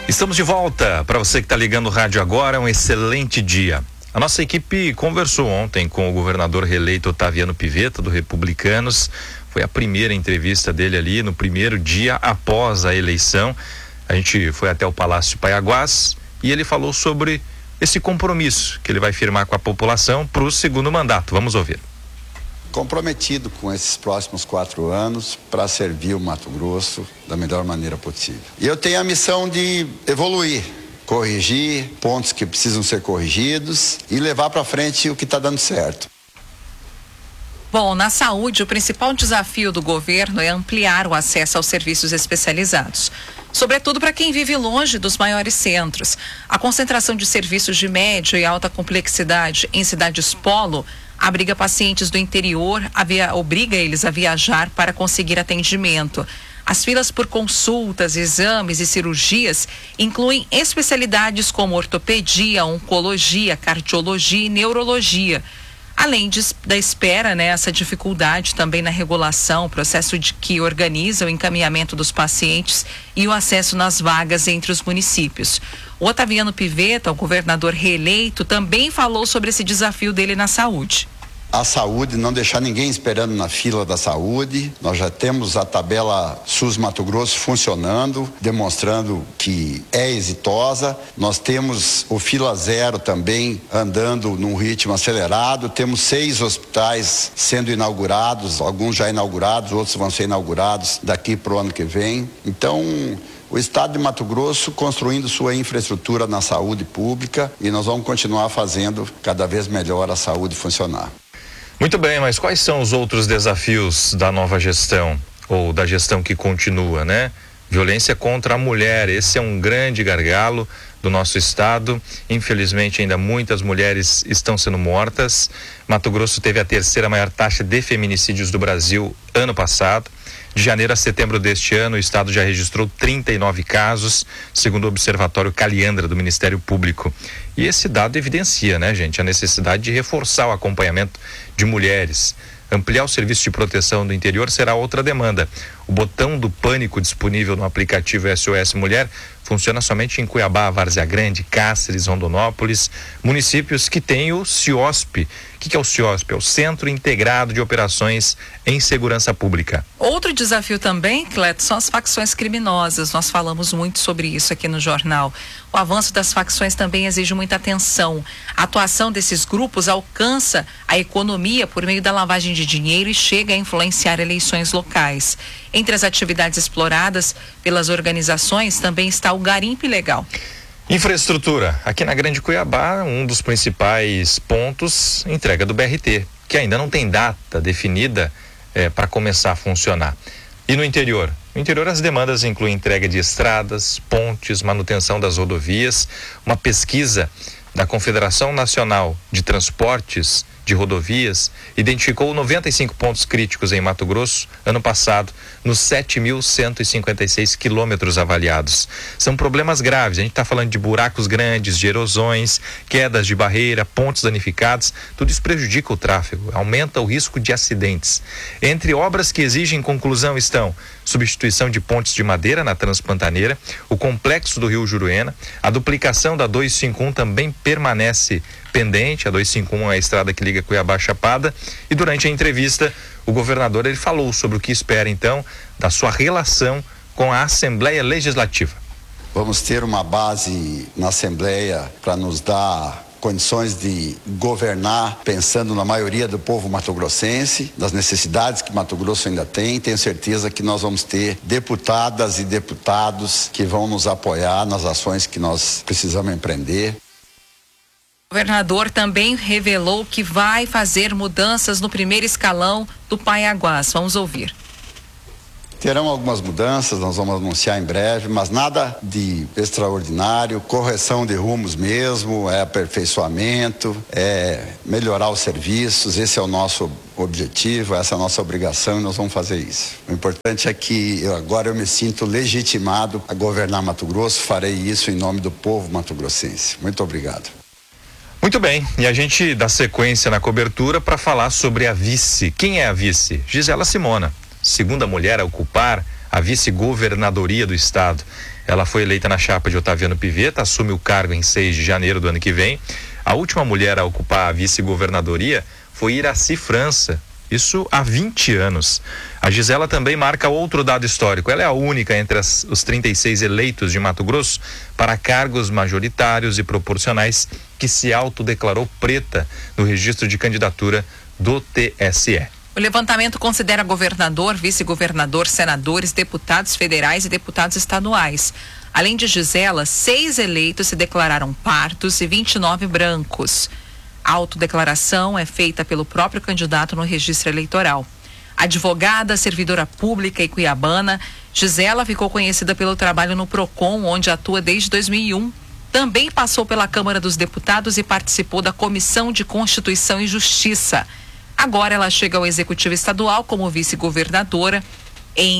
Estamos de volta. Para você que está ligando o rádio agora, um excelente dia. A nossa equipe conversou ontem com o governador reeleito Otaviano Pivetta, do Republicanos. Foi a primeira entrevista dele ali no primeiro dia após a eleição. A gente foi até o Palácio Paiaguás e ele falou sobre esse compromisso que ele vai firmar com a população para o segundo mandato. Vamos ouvir. Comprometido com esses próximos 4 anos para servir o Mato Grosso da melhor maneira possível. E eu tenho a missão de evoluir, corrigir pontos que precisam ser corrigidos e levar para frente o que está dando certo. Bom, na saúde, o principal desafio do governo é ampliar o acesso aos serviços especializados, sobretudo para quem vive longe dos maiores centros. A concentração de serviços de média e alta complexidade em cidades polo abriga pacientes do interior, obriga eles a viajar para conseguir atendimento. As filas por consultas, exames e cirurgias incluem especialidades como ortopedia, oncologia, cardiologia e neurologia. Além da espera, essa dificuldade também na regulação, processo que organiza o encaminhamento dos pacientes e o acesso nas vagas entre os municípios. O Otaviano Pivetta, o governador reeleito, também falou sobre esse desafio dele na saúde. A saúde, não deixar ninguém esperando na fila da saúde. Nós já temos a tabela SUS Mato Grosso funcionando, demonstrando que é exitosa. Nós temos o Fila Zero também andando num ritmo acelerado. Temos 6 hospitais sendo inaugurados, alguns já inaugurados, outros vão ser inaugurados daqui para o ano que vem. Então, o estado de Mato Grosso construindo sua infraestrutura na saúde pública e nós vamos continuar fazendo cada vez melhor a saúde funcionar. Muito bem, mas quais são os outros desafios da nova gestão, ou da gestão que continua, né? Violência contra a mulher, esse é um grande gargalo do nosso estado. Infelizmente, ainda muitas mulheres estão sendo mortas. Mato Grosso teve a 3ª maior taxa de feminicídios do Brasil ano passado. De janeiro a setembro deste ano, o estado já registrou 39 casos, segundo o Observatório Caliandra do Ministério Público. E esse dado evidencia, gente, a necessidade de reforçar o acompanhamento de mulheres. Ampliar o serviço de proteção do interior será outra demanda. O botão do pânico disponível no aplicativo SOS Mulher funciona somente em Cuiabá, Várzea Grande, Cáceres, Rondonópolis, municípios que têm o CIOSP. O que é o CIOSP? É o Centro Integrado de Operações em Segurança Pública. Outro desafio também, Cleto, são as facções criminosas. Nós falamos muito sobre isso aqui no jornal. O avanço das facções também exige muita atenção. A atuação desses grupos alcança a economia por meio da lavagem de dinheiro e chega a influenciar eleições locais. Entre as atividades exploradas pelas organizações também está o garimpo ilegal. Infraestrutura. Aqui na Grande Cuiabá, um dos principais pontos, entrega do BRT, que ainda não tem data definida para começar a funcionar. E no interior? No interior as demandas incluem entrega de estradas, pontes, manutenção das rodovias. Uma pesquisa da Confederação Nacional de Transportes de Rodovias identificou 95 pontos críticos em Mato Grosso ano passado, nos 7.156 quilômetros avaliados. São problemas graves, a gente está falando de buracos grandes, de erosões, quedas de barreira, pontes danificados, tudo isso prejudica o tráfego, aumenta o risco de acidentes. Entre obras que exigem conclusão estão substituição de pontes de madeira na Transpantaneira, o complexo do Rio Juruena, a duplicação da 251 também permanece pendente. A 251 é a estrada que liga Cuiabá a Chapada, e durante a entrevista o governador ele falou sobre o que espera então da sua relação com a Assembleia Legislativa. Vamos ter uma base na Assembleia para nos dar condições de governar pensando na maioria do povo mato-grossense, das necessidades que Mato Grosso ainda tem. Tenho certeza que nós vamos ter deputadas e deputados que vão nos apoiar nas ações que nós precisamos empreender. O governador também revelou que vai fazer mudanças no primeiro escalão do Paiaguás. Vamos ouvir. Terão algumas mudanças, nós vamos anunciar em breve, mas nada de extraordinário, correção de rumos mesmo, aperfeiçoamento, melhorar os serviços. Esse é o nosso objetivo, essa é a nossa obrigação e nós vamos fazer isso. O importante é que agora eu me sinto legitimado a governar Mato Grosso, farei isso em nome do povo mato-grossense. Muito obrigado. Muito bem, e a gente dá sequência na cobertura para falar sobre a vice. Quem é a vice? Gisela Simona, segunda mulher a ocupar a vice-governadoria do estado. Ela foi eleita na chapa de Otaviano Pivetta, assume o cargo em 6 de janeiro do ano que vem. A última mulher a ocupar a vice-governadoria foi Iracy França, isso há 20 anos. A Gisela também marca outro dado histórico. Ela é a única entre os 36 eleitos de Mato Grosso para cargos majoritários e proporcionais que se autodeclarou preta no registro de candidatura do TSE. O levantamento considera governador, vice-governador, senadores, deputados federais e deputados estaduais. Além de Gisela, 6 eleitos se declararam pardos e 29 brancos. A autodeclaração é feita pelo próprio candidato no registro eleitoral. Advogada, servidora pública e cuiabana, Gisela ficou conhecida pelo trabalho no PROCON, onde atua desde 2001. Também passou pela Câmara dos Deputados e participou da Comissão de Constituição e Justiça. Agora ela chega ao Executivo Estadual como vice-governadora. Em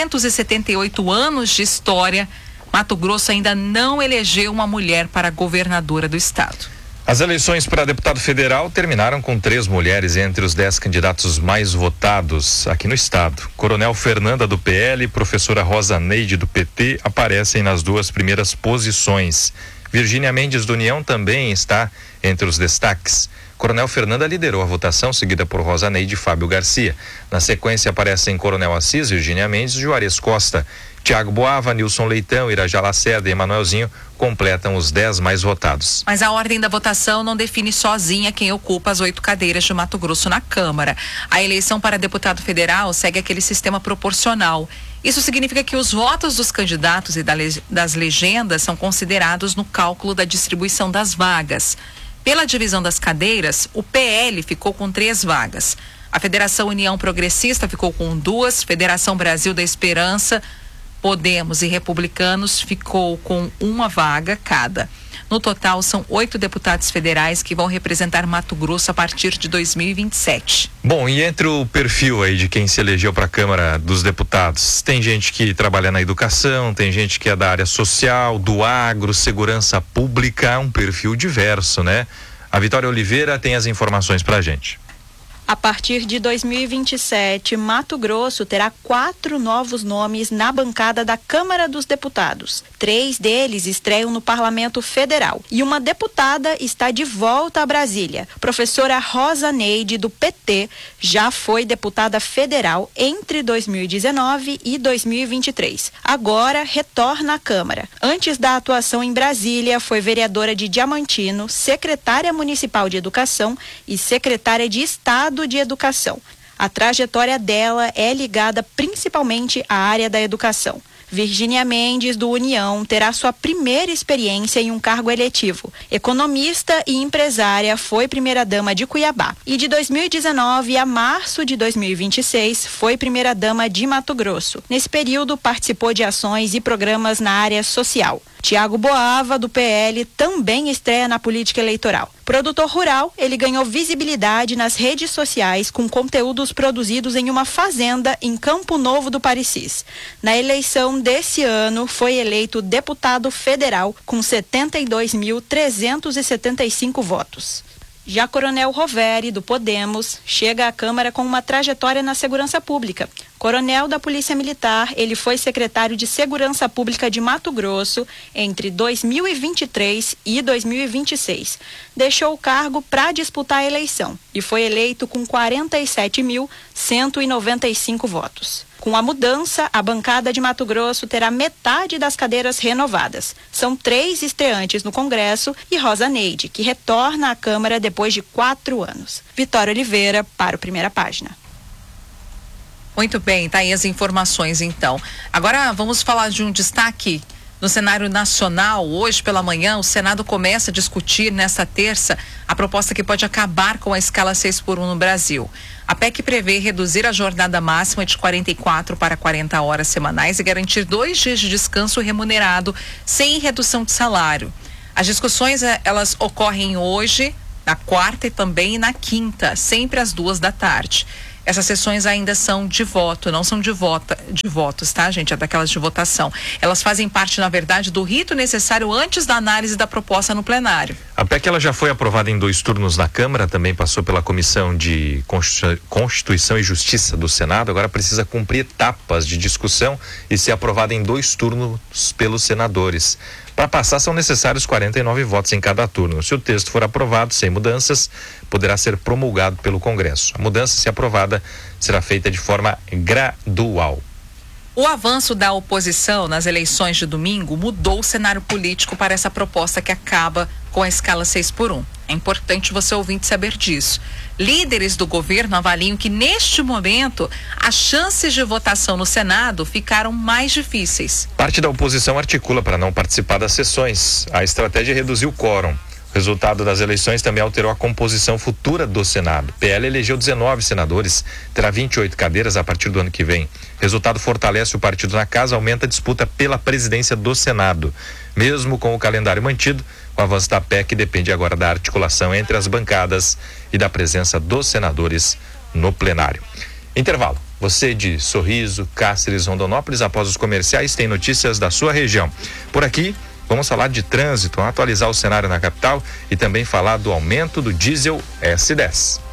278 anos de história, Mato Grosso ainda não elegeu uma mulher para governadora do estado. As eleições para deputado federal terminaram com 3 mulheres entre os 10 candidatos mais votados aqui no estado. Coronel Fernanda do PL e professora Rosa Neide do PT aparecem nas 2 primeiras posições. Virgínia Mendes do União também está entre os destaques. Coronel Fernanda liderou a votação, seguida por Rosa Neide e Fábio Garcia. Na sequência aparecem Coronel Assis, Virgínia Mendes e Juarez Costa. Tiago Boava, Nilson Leitão, Irajá Lacerda e Emanuelzinho completam os 10 mais votados. Mas a ordem da votação não define sozinha quem ocupa as 8 cadeiras de Mato Grosso na Câmara. A eleição para deputado federal segue aquele sistema proporcional. Isso significa que os votos dos candidatos e das legendas são considerados no cálculo da distribuição das vagas. Pela divisão das cadeiras, o PL ficou com 3 vagas. A Federação União Progressista ficou com 2, Federação Brasil da Esperança, Podemos e Republicanos ficou com 1 vaga cada. No total, são 8 deputados federais que vão representar Mato Grosso a partir de 2027. Bom, e entre o perfil aí de quem se elegeu para a Câmara dos Deputados, tem gente que trabalha na educação, tem gente que é da área social, do agro, segurança pública, um perfil diverso, né? A Vitória Oliveira tem as informações pra gente. A partir de 2027, Mato Grosso terá 4 novos nomes na bancada da Câmara dos Deputados. 3 deles estreiam no Parlamento Federal. E uma deputada está de volta a Brasília. Professora Rosa Neide, do PT, já foi deputada federal entre 2019 e 2023. Agora retorna à Câmara. Antes da atuação em Brasília, foi vereadora de Diamantino, secretária municipal de Educação e secretária de Estado de Educação. A trajetória dela é ligada principalmente à área da educação. Virgínia Mendes, do União, terá sua primeira experiência em um cargo eletivo. Economista e empresária, foi primeira-dama de Cuiabá. E de 2019 a março de 2026, foi primeira-dama de Mato Grosso. Nesse período, participou de ações e programas na área social. Tiago Boava, do PL, também estreia na política eleitoral. Produtor rural, ele ganhou visibilidade nas redes sociais com conteúdos produzidos em uma fazenda em Campo Novo do Parecis. Na eleição desse ano, foi eleito deputado federal com 72.375 votos. Já Coronel Roveri, do Podemos, chega à Câmara com uma trajetória na segurança pública. Coronel da Polícia Militar, ele foi secretário de Segurança Pública de Mato Grosso entre 2023 e 2026. Deixou o cargo para disputar a eleição e foi eleito com 47.195 votos. Com a mudança, a bancada de Mato Grosso terá metade das cadeiras renovadas. São 3 estreantes no Congresso e Rosa Neide, que retorna à Câmara depois de 4 anos. Vitória Oliveira, para o Primeira Página. Muito bem, tá aí as informações então. Agora vamos falar de um destaque no cenário nacional. Hoje pela manhã, o Senado começa a discutir nesta terça a proposta que pode acabar com a escala 6x1 no Brasil. A PEC prevê reduzir a jornada máxima de 44 para 40 horas semanais e garantir 2 dias de descanso remunerado sem redução de salário. As discussões, elas ocorrem hoje, na quarta e também na quinta, sempre às 14h. Essas sessões ainda são de voto, não são de votos, tá, gente? É daquelas de votação. Elas fazem parte, na verdade, do rito necessário antes da análise da proposta no plenário. A PEC ela já foi aprovada em 2 turnos na Câmara, também passou pela Comissão de Constituição e Justiça do Senado, agora precisa cumprir etapas de discussão e ser aprovada em 2 turnos pelos senadores. Para passar, são necessários 49 votos em cada turno. Se o texto for aprovado sem mudanças, poderá ser promulgado pelo Congresso. A mudança, se aprovada, será feita de forma gradual. O avanço da oposição nas eleições de domingo mudou o cenário político para essa proposta que acaba com a escala 6x1. É importante você ouvinte saber disso. Líderes do governo avaliam que, neste momento, as chances de votação no Senado ficaram mais difíceis. Parte da oposição articula para não participar das sessões. A estratégia é reduzir o quórum. O resultado das eleições também alterou a composição futura do Senado. PL elegeu 19 senadores, terá 28 cadeiras a partir do ano que vem. Resultado fortalece o partido na casa, aumenta a disputa pela presidência do Senado. Mesmo com o calendário mantido, o avanço da PEC depende agora da articulação entre as bancadas e da presença dos senadores no plenário. Intervalo. Você de Sorriso, Cáceres, Rondonópolis, após os comerciais, tem notícias da sua região. Por aqui, vamos falar de trânsito, atualizar o cenário na capital e também falar do aumento do diesel S10.